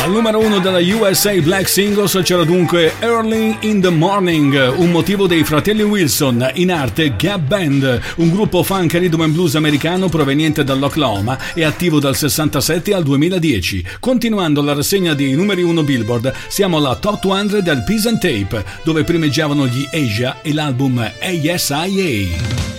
Al numero 1 della USA Black Singles c'era dunque Early in the Morning, un motivo dei fratelli Wilson, in arte Gap Band, un gruppo funk rhythm and blues americano proveniente dall'Oklahoma e attivo dal 67 al 2010. Continuando la rassegna dei numeri 1 Billboard, siamo alla Top 200 del Peace and Tape, dove primeggiavano gli Asia e l'album ASIA.